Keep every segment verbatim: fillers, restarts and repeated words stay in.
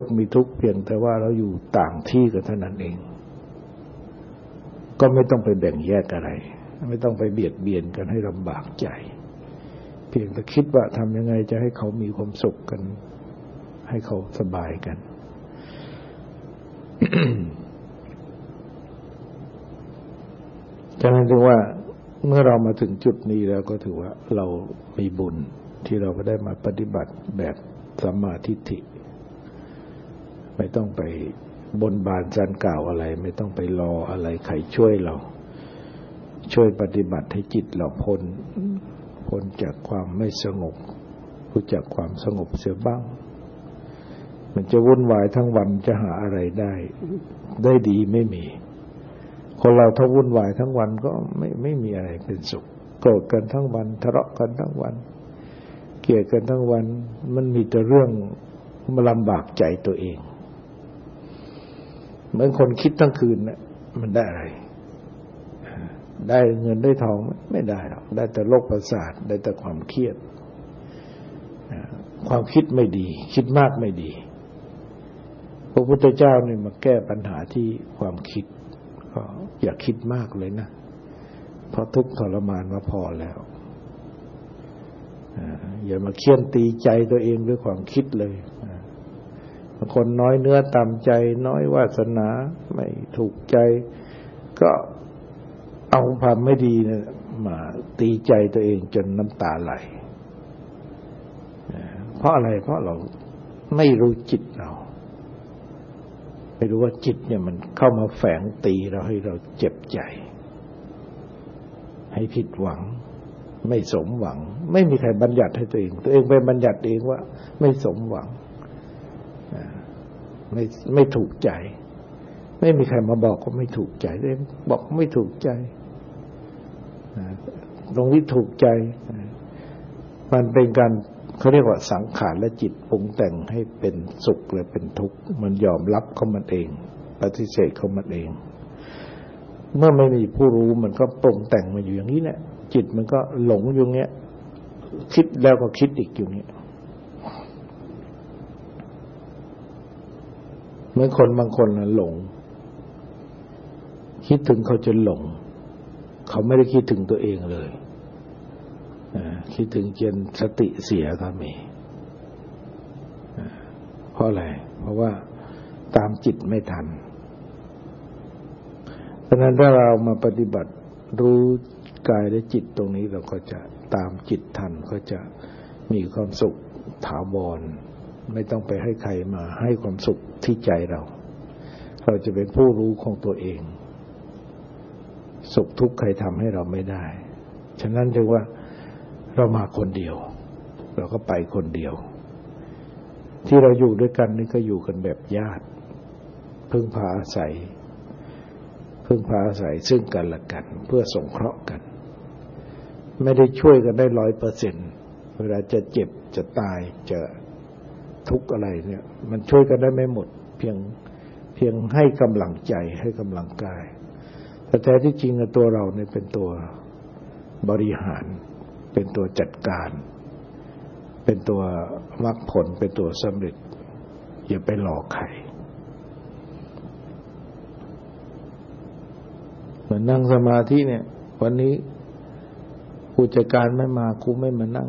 มีทุกข์เพียงแต่ว่าเราอยู่ต่างที่กันเท่านั้นเองก็ไม่ต้องไปแบ่งแยกอะไรไม่ต้องไปเบียดเบียนกันให้ลำบากใจเพียงแต่คิดว่าทำยังไงจะให้เขามีความสุขกันให้เขาสบายกัน ฉะนั้นถึงว่าเมื่อเรามาถึงจุดนี้แล้วก็ถือว่าเรามีบุญที่เราก็ได้มาปฏิบัติแบบสัมมาทิฏฐิไม่ต้องไปบนบานสันกล่าวอะไรไม่ต้องไปรออะไรใครช่วยเราช่วยปฏิบัติให้จิตเราพ้นพ้นจากความไม่สงบรู้จักความสงบเสียบ้างมันจะวุ่นวายทั้งวันจะหาอะไรได้ได้ดีไม่มีคนเราถ้าวุ่นวายทั้งวันก็ไม่ไม่มีอะไรเป็นสุขโกรธกันทั้งวันทะเลาะกันทั้งวันเกลียดกันทั้งวันมันมีแต่เรื่องมาลำบากใจตัวเองเหมือนคนคิดทั้งคืนนะมันได้อะไรได้เงินได้ทองไม่ได้หรอกได้แต่โรคประสาทได้แต่ความเครียดความคิดไม่ดีคิดมากไม่ดีพระพุทธเจ้าเนี่ยมาแก้ปัญหาที่ความคิดก็อย่าคิดมากเลยนะเพราะทุกข์ทรมานมาพอแล้วอย่ามาเคี่ยนตีใจตัวเองด้วยความคิดเลยบางคนน้อยเนื้อต่ำใจน้อยวาสนาไม่ถูกใจก็เอาความไม่ดีเนี่ยมาตีใจตัวเองจนน้ำตาไหลเพราะอะไรเพราะเราไม่รู้จิตเราไม่รู้ว่าจิตเนี่ยมันเข้ามาแฝงตีเราให้เราเจ็บใจให้ผิดหวังไม่สมหวังไม่มีใครบัญญัติให้ตัวเองตัวเองไปบัญญัติเองว่าไม่สมหวังไม่ไม่ถูกใจไม่มีใครมาบอกว่าไม่ถูกใจตัวเองบอกไม่ถูกใจตรงที่ถูกใจมันเป็นการเขาเรียกว่าสังขารและจิตปรุงแต่งให้เป็นสุขหรือเป็นทุกข์มันยอมรับเขามันเองปฏิเสธเขามันเองเมื่อไม่มีผู้รู้มันก็ปรุงแต่งมาอยู่อย่างนี้แหละจิตมันก็หลงอยู่เงี้ยคิดแล้วก็คิดอีกอยู่เงี้ยเหมือนคนบางคนน่ะหลงคิดถึงเขาจนหลงเขาไม่ได้คิดถึงตัวเองเลยคิดถึงจนสติเสียก็มีเพราะอะไรเพราะว่าตามจิตไม่ทันเพราะนั้นถ้าเรามาปฏิบัติรู้กายและจิตตรงนี้เราก็จะตามจิตทันก็จะมีความสุขถาวรไม่ต้องไปให้ใครมาให้ความสุขที่ใจเราเราจะเป็นผู้รู้ของตัวเองสุขทุกข์ใครทำให้เราไม่ได้ฉะนั้นจึงว่าเรามาคนเดียวเราก็ไปคนเดียวที่เราอยู่ด้วยกันนี่ก็อยู่กันแบบญาติพึ่งพาอาศัยพึ่งพาอาศัยซึ่งกันและกันเพื่อสงเคราะห์กันไม่ได้ช่วยกันได้ร้อยเปอร์เซ็นต์เวลาจะเจ็บจะตายจะทุกข์อะไรเนี่ยมันช่วยกันได้ไม่หมดเพียงเพียงให้กำลังใจให้กำลังกายแต่แท้ที่จริงตัวเราเนี่ยเป็นตัวบริหารเป็นตัวจัดการเป็นตัวมรรคผลเป็นตัวสำเร็จอย่าไปหลอกใครเหมือนนั่งสมาธิเนี่ยวันนี้ผู้จัดการไม่มาครูไม่มานั่ง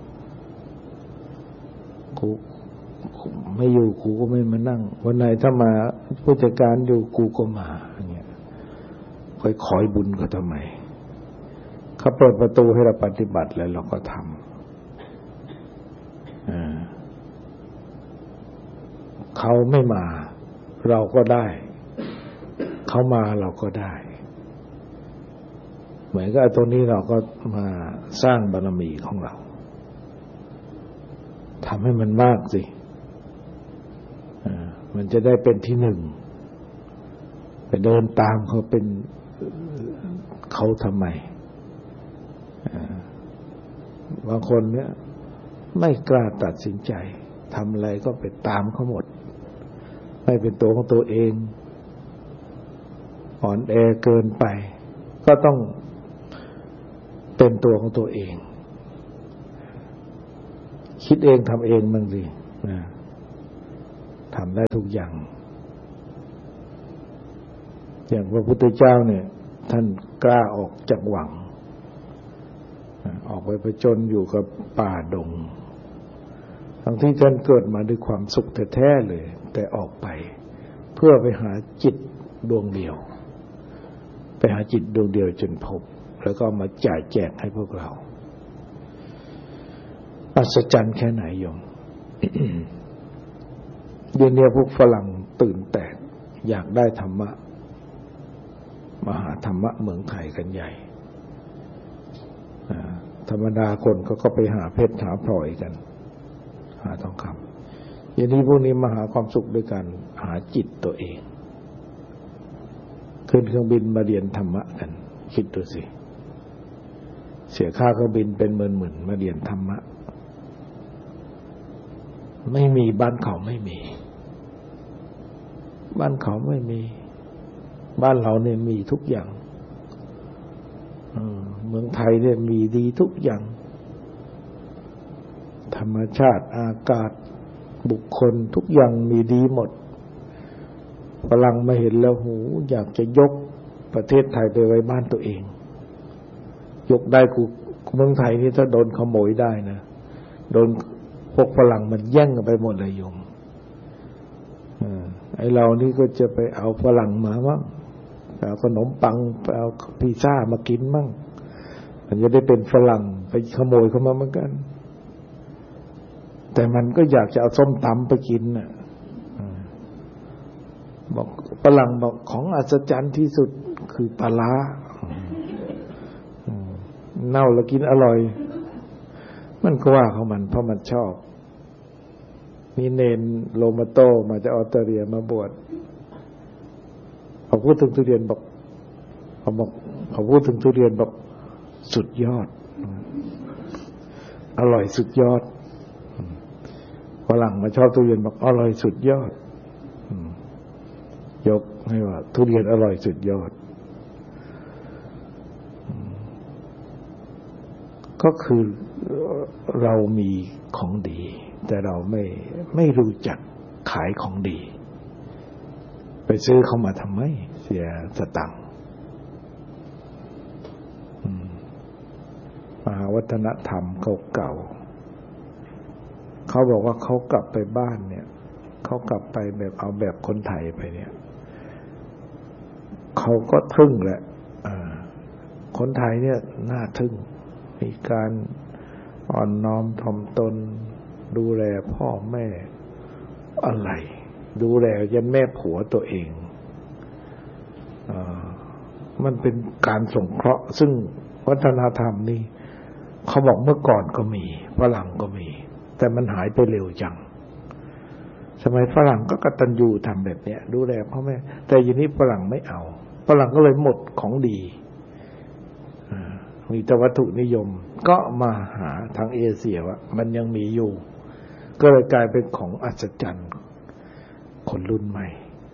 ครูไม่อยู่ครูก็ไม่มานั่งวันไหนถ้ามาผู้จัดการอยู่ครูก็มาอย่างเงี้ยค่อยคอยบุญก็ทำไมเขาเปิดประตูให้เราปฏิบัติแล้วเราก็ทำเขาไม่มาเราก็ได้เขามาเราก็ได้เหมือนกับตัวนี้เราก็มาสร้างบารมีของเราทำให้มันมากสิมันจะได้เป็นที่หนึ่งไปเดินตามเขาเป็นเขาทำไมบางคนเนี่ยไม่กล้าตัดสินใจทำอะไรก็ไปตามเขาหมดไม่เป็นตัวของตัวเองอ่อนแอเกินไปก็ต้องเป็นตัวของตัวเองคิดเองทำเองบ้างสินะทำได้ทุกอย่างอย่างพระพุทธเจ้าเนี่ยท่านกล้าออกจากวังออกไปผจญอยู่กับป่าดงทั้งที่ท่านเกิดมาด้วยความสุขแท้ๆเลยแต่ออกไปเพื่อไปหาจิตดวงเดียวไปหาจิตดวงเดียวจนพบแล้วก็มาจ่ายแจกให้พวกเราอัศจรรย์แค่ไหนโยม เดี๋ยวนี้พวกฝรั่งตื่นแตกอยากได้ธรรมะมาหาธรรมะเมืองไทยกันใหญ่ธรรมดาคนเขาก็ไปหาเพชรหาพลอยกันหาทองคำอย่างนี้พวกนี้มาหาความสุขด้วยกันหาจิตตัวเองขึ้นเครื่องบินมาเรียนธรรมะกันคิดดูสิเสียค่าเครื่องบินเป็นหมื่นๆมาเรียนธรรมะไม่มีบ้านเขาไม่มีบ้านเขาไม่มีบ้านเราเนี่ยมีทุกอย่างเมืองไทยเนี่ยมีดีทุกอย่างธรรมชาติอากาศบุคคลทุกอย่างมีดีหมดฝรั่งมาเห็นแล้วหูอยากจะยกประเทศไทยไปไว้บ้านตัวเองยกได้กูเมืองไทยนี่ถ้าโดนขโมยได้นะโดนพวกฝรั่งมันแย่งกันไปหมดเลยโยมไอ้เรานี่ก็จะไปเอาฝรั่งมาบ้างเอาขนมปังเอาพิซซ่ามากินมั่งมันจะได้เป็นฝรั่งไปขโมยเข้ามาเหมือนกันแต่มันก็อยากจะเอาส้มตำไปกินน่ะบอกฝรั่งบอกของอัศจรรย์ที่สุดคือปลาร้าเน่าแล้วกินอร่อยมันก็ว่าของมันเพราะมันชอบมีเนนโลมาโตมาจากออสเตรเลียมาบวชเขาพูดถึงทุเรียนบอกเขาบอกเขาพูดถึงทุเรียนบอกสุดยอดอร่อยสุดยอดฝรั่งมาชอบทุเรียนบอกอร่อยสุดยอดยกให้ว่าทุเรียนอร่อยสุดยอดก็คือเรามีของดีแต่เราไม่ไม่รู้จักขายของดีไปซื้อเข้ามาทำไมเสียสตังค์มหาวัฒนธรรมเก่าๆเขาบอกว่าเขากลับไปบ้านเนี่ยเขากลับไปแบบเอาแบบคนไทยไปเนี่ยเขาก็ทึ่งแหละคนไทยเนี่ยน่าทึ่งมีการอ่อนน้อมถ่อมตนดูแลพ่อแม่อะไรดูแลยันแม่ผัวตัวเองเอ่อมันเป็นการสงเคราะห์ซึ่งวัฒนธรรมนี่เขาบอกเมื่อก่อนก็มีฝรั่งก็มีแต่มันหายไปเร็วจังสมัยฝรั่งก็กตัญญูทำแบบเนี้ยดูแลพ่อแม่แต่ทีนี้ฝรั่งไม่เอาฝรั่งก็เลยหมดของดีมีแต่วัตถุนิยมก็มาหาทางเอเชียว่ามันยังมีอยู่ก็เลยกลายเป็นของอัศจรรย์คนรุ่นใหม่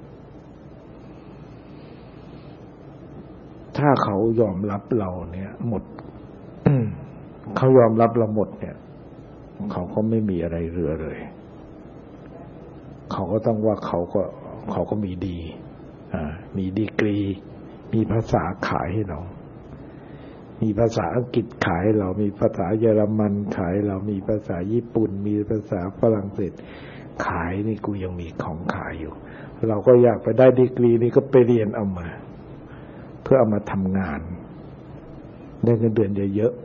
ถ้าเขายอมรับเราเนี่ยหมด เขายอมรับเราหมดเนี่ยเขาก็ไม่มีอะไรเหลือเลยเขาก็ต้องว่าเขาก็เขาก็มีดีอ่ามีดีกรีมีภาษาขายให้เรามีภาษาอังกฤษขายเรามีภาษาเยอรมันขายเรามีภาษาญี่ปุ่นมีภาษาฝรั่งเศสขายนี่กูยังมีของขายอยู่เราก็อยากไปได้ดีกรีนี่ก็ไปเรียนเอามาเพื่อเอามาทำงานได้เงินเดือนเยอะ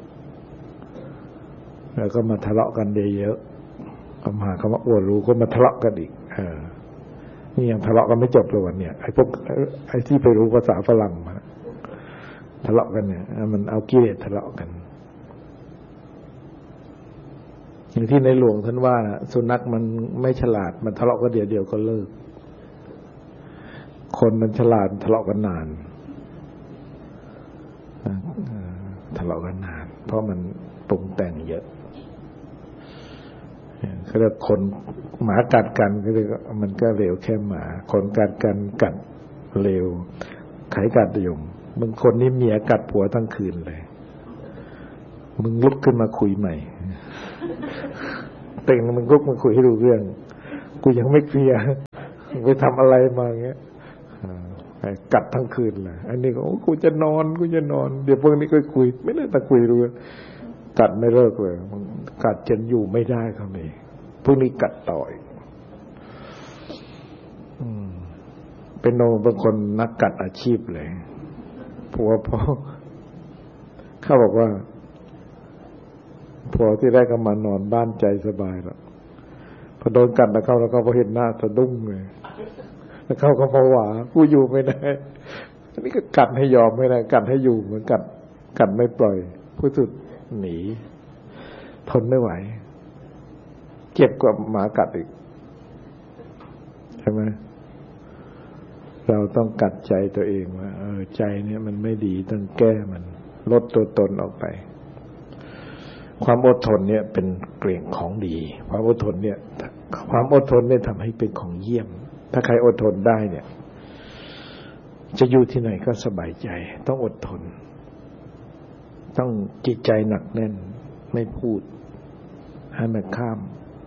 ๆแล้วก็มาทะเลาะกันเยอะๆเอามาคำว่าอวดรู้ก็มาทะเลาะกันอีกเออนี่ยังทะเลาะกันไม่จบเลยวันเนี่ยไอ้พวกไอ้ที่ไปรู้ภาษาฝรั่งมาทะเลาะกันเนี่ยมันเอากิเลสทะเลาะกันอย่างที่ในหลวงท่านว่านะสุนัขมันไม่ฉลาดมันทะเลาะกันเดี๋ยวเดียวก็เลิกคนมันฉลาดทะเลาะกันนานทะเลาะกันนานเพราะมันปรุงแต่งเยอะเขาเรียกคนหมากัดกันก็เลยมันก็เร็วแค่หมาคนกัดกันกัดเร็วไขกัดยุงบางคนนี่เมียกัดผัวทั้งคืนเลยมึงลุกขึ้นมาคุยใหม่เต่งมึงลุกมาคุยให้รู้เรื่องกูยังไม่เคลียร์ไปทำอะไรมาเงี้ยกัดทั้งคืนเลยอันนี้ก็โอ้กูจะนอนกูจะนอนเดี๋ยวพวกนี้ก็คุยไม่ได้แต่คุยรู้กัดไม่เลิกเลยกัดจนอยู่ไม่ได้เขาเลยพวกนี้กัดต่อยเป็นโนบางคนนักกัดอาชีพเลยเพราะว่าพอเขาบอกว่าพอที่ได้ก็มานอนบ้านใจสบายแล้วพอโดนกัดแล้วเขาแล้วก็พอเห็นหน้าสะดุ้งเลยแล้วเขาก็ผวากูอยู่ไม่ได้อันนี้ก็กัดให้ยอมไม่ได้กัดให้อยู่เหมือนกัดกัดไม่ปล่อยผู้สุดหนีทนไม่ไหวเจ็บกว่าหมากัดอีกใช่ไหมเราต้องกัดใจตัวเองว่าเออใจเนี่ยมันไม่ดีต้องแก้มันลดตัวตนออกไปความอดทนเนี่ยเป็นเกลี่ยงของดีความอดทนเนี่ยความอดทนเนี่ยทำให้เป็นของเยี่ยมถ้าใครอดทนได้เนี่ยจะอยู่ที่ไหนก็สบายใจต้องอดทนต้องจิตใจหนักแน่นไม่พูดให้มันข้าม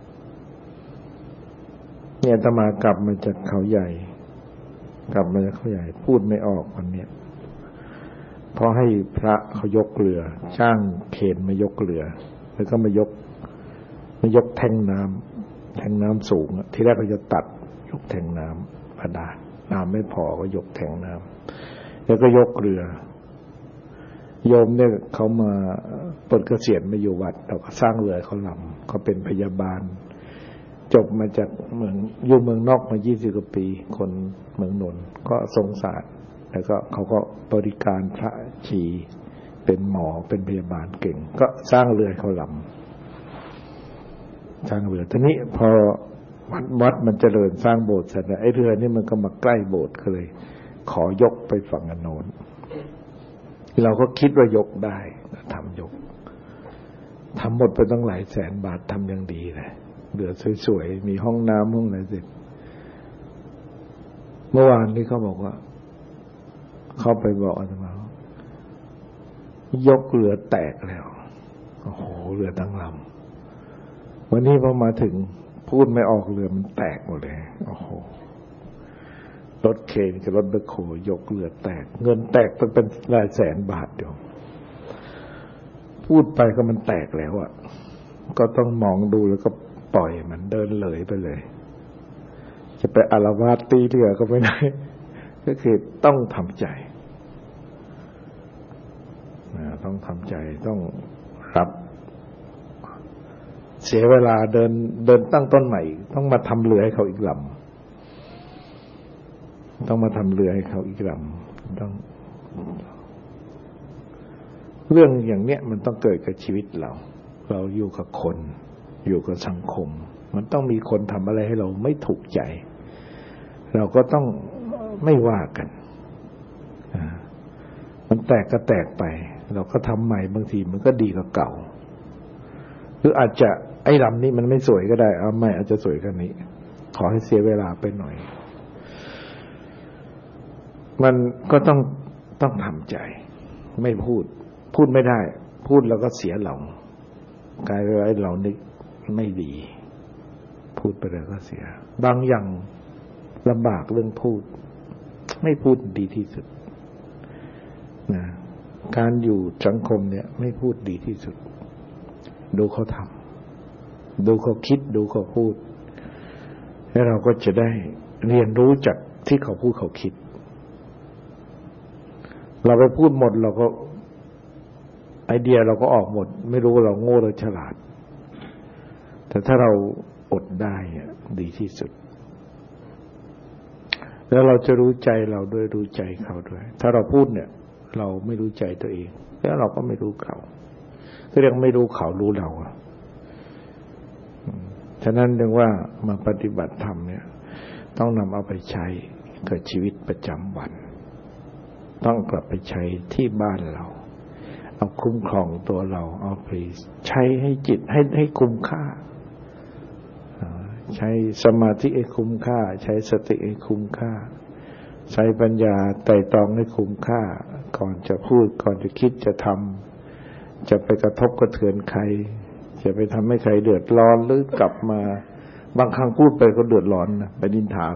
เนี่ยอาตมากลับมาจากเขาใหญ่กลับมาจากเขาใหญ่พูดไม่ออกวันเนี้ยเพราะให้พระเขายกเรือจ้างเขนมายกเรือแล้วก็มายกมายกแทงน้ำแทงน้ำสูงที่แรกเขาจะตัดยกแทงน้ำพระดาน้ำไม่พอก็ยกแทงน้ำแล้วก็ยกเรือโยมเนี่ยเขามาปลดเกษียณมาอยู่วัดเราก็สร้างเรือเขาลำเขาเป็นพยาบาลจบมาจากเมืองอยู่เมืองนอกมายี่สิบกว่าปีคนเมืองนนท์ก็สงสารแล้วก็เขาก็บริการพระชีเป็นหมอเป็นพยาบาลเก่งก็สร้างเรือเขาลำสร้างเรือทีนี้พอวัดวัดมันเจริญสร้างโบสถ์เสร็จแล้วไอ้เรือนี่มันก็มาใกล้โบสถ์ก็เลยขอยกไปฝั่งโน้นเราก็คิดว่ายกได้ทำยกทำหมดไปตั้งหลายแสนบาททำอย่างดีเลยเรือสวยๆมีห้องน้ำห้องอะไรเสร็จเมื่อวานนี้เขาบอกว่าเขาไปบอกอาตมายกเรือแตกแล้วโอ้โหเรือตั้งลำวันนี้พอมาถึงพูดไม่ออกเรือมันแตกหมดเลยโอ้โหรถเคนกับรถแบคโฮยกเรือแตกเงินแตกต้องเป็นหลายแสนบาทเดียวพูดไปก็มันแตกแล้วอ่ะก็ต้องมองดูแล้วก็ปล่อยมันเดินเลยไปเลยจะไปอาละวาดตีเรือก็ไม่ได้ก็คือต้องทำใจต้องทำใจต้องรับเสียเวลาเดินเดินตั้งต้นใหม่ต้องมาทำเรือให้เขาอีกลำต้องมาทำเรือให้เขาอีกลำต้องเรื่องอย่างเนี้ยมันต้องเกิดกับชีวิตเราเราอยู่กับคนอยู่กับสังคมมันต้องมีคนทำอะไรให้เราไม่ถูกใจเราก็ต้องไม่ว่ากันมันแตกก็แตกไปเราก็ทำใหม่บางทีมันก็ดีกว่าเก่าหรืออาจจะไอ้ลำนี้มันไม่สวยก็ได้เอาใหม่อาจจะสวยกว่านี้ขอให้เสียเวลาไปหน่อยมันก็ต้องต้องทำใจไม่พูดพูดไม่ได้พูดแล้วก็เสียหลังกลายเป็นไอ้เรานี่ไม่ดีพูดไปแล้วก็เสียบางอย่างลำบากเรื่องพูดไม่พูดดีที่สุดนะการอยู่สังคมเนี่ยไม่พูดดีที่สุดดูเขาทำดูเขาคิดดูเขาพูดแล้วเราก็จะได้เรียนรู้จากที่เขาพูดเขาคิดเราไปพูดหมดเราก็ไอเดียเราก็ออกหมดไม่รู้ว่าเราโง่หรือฉลาดแต่ถ้าเราอดได้ดีที่สุดแล้วเราจะรู้ใจเราด้วยรู้ใจเขาด้วยถ้าเราพูดเนี่ยเราไม่รู้ใจตัวเองแล้วเราก็ไม่รู้เขาก็เรียกไม่รู้เขารู้เราฉะนั้นเรียกว่ามาปฏิบัติธรรมเนี่ยต้องนำเอาไปใช้กับชีวิตประจำวันต้องกลับไปใช้ที่บ้านเราเอาคุ้มครองตัวเราเอาไปใช้ให้จิตให้ให้คุ้มค่าใช้สมาธิให้คุ้มค่าใช้สติให้คุ้มค่าใช้ปัญญาไตร่ตรองให้คุ้มค่าก่อนจะพูดก่อนจะคิดจะทำจะไปกระทบกระเทือนใครจะไปทำให้ใครเดือดร้อนหรือกลับมาบางครั้งพูดไปก็เดือดร้อนนะไปนินทา